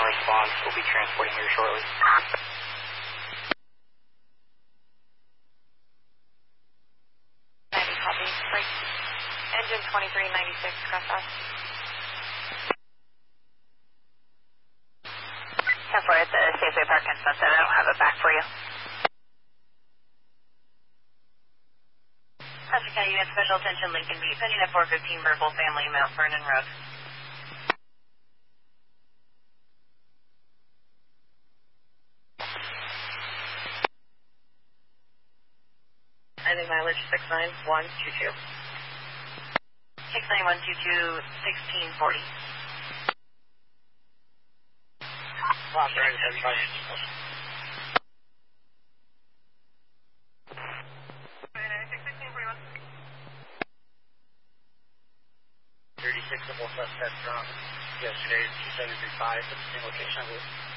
response. We'll be transporting here shortly. Copy. Break. Engine 2396, cross off. 10-4 at the Safeway Park in Sunset. I don't have it back for you. Hudson County Unit Special Attention, Lincoln Beach, pending at 415 Verbal Family, Mount Vernon Road. I think mileage 69122. 69122, 1640. Lost right, everybody. 36 of both suspects from yesterday, 2735, at the same location, I believe.